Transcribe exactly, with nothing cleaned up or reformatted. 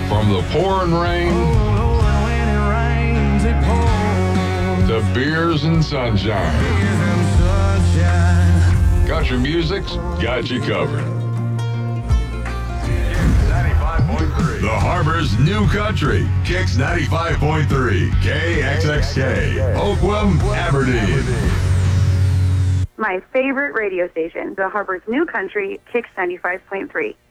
From the pouring rain to beers and sunshine, country music's got you covered. The Harbor's new country, Kicks ninety-five point three, K X X K, Oakwam, Aberdeen. My favorite radio station, The Harbor's new country, Kicks ninety-five point three.